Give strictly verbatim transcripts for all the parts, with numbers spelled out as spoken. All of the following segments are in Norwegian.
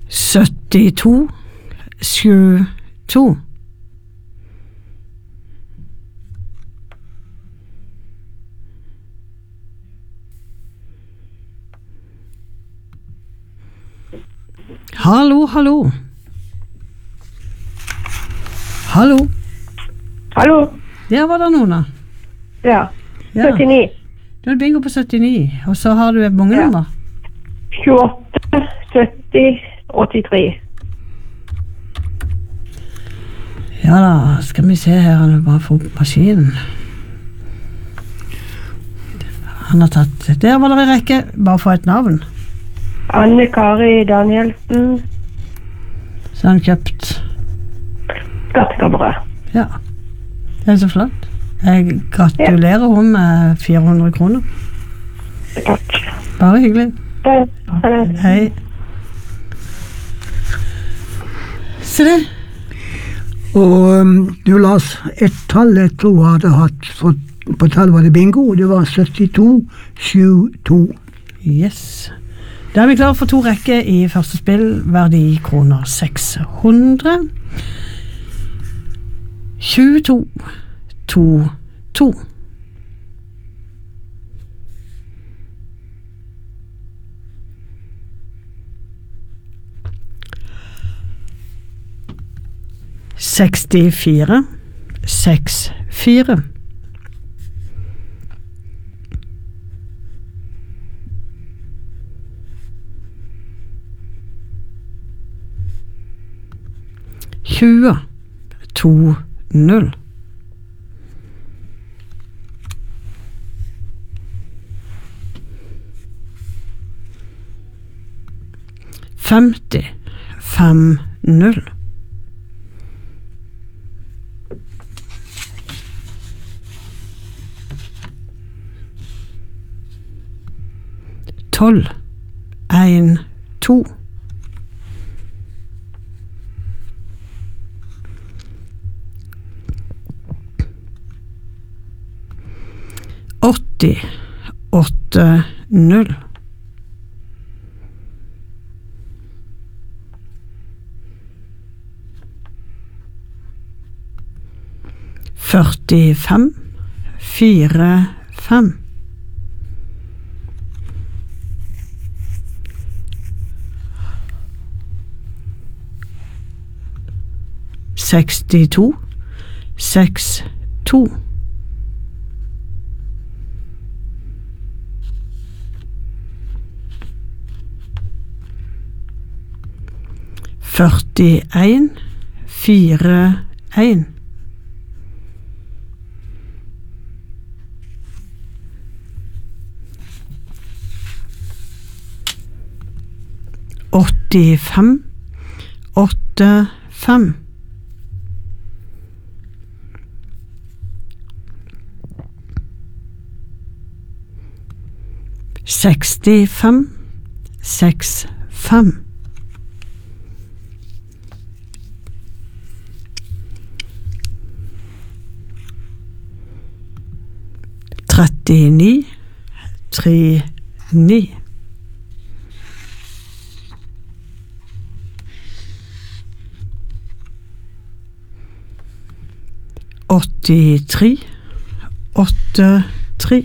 syttito, sju, to. Hallo, hallo. Hallo. Hallo. Der var det noen da. Ja. Ja. syttini. Du har bingo på syttini, og så har du et mange Ja. nummer. tjueåtte, sytti, åttitre. Ja da, skal vi se her, han vil bare få opp maskinen. Han har tatt, der var det en rekke, bare få et navn. Anne-Kari Danielsen. Så har han kjøpt, Skattekammerød. ja, det er så flott. Jeg gratulerer hun med fire hundre kroner. Takk. Bare hyggelig. Det, det. Hei. Se det. Og um, du las et tall jeg tror jeg hadde hatt fått på tall var det bingo, det var syttito, sju, to. Yes. Da er vi klar for to rekker i første spill, verdi kroner seks hundre. tjueto, to, to. sekstifire, seks, fire. tjue, to, null. femti, fem, null. tolv, en, to. åtti, åtte, null. førtifem, fire, fem. sekstito, seks, to. førtien, fire, en. åttifem, åtte, fem. sekstifem, seks, fem. trettini, tre, ni. åttitre, åtte, tre.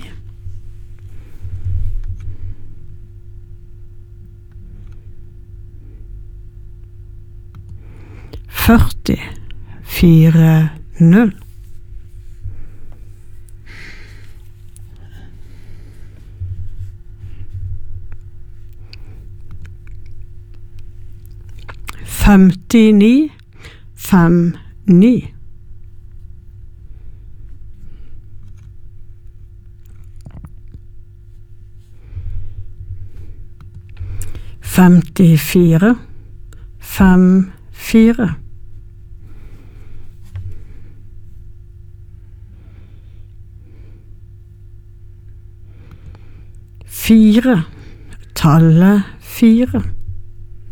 førti, fire, null. femtini, fem, ni. femtifire, fem, fire. Fire, tallet fire.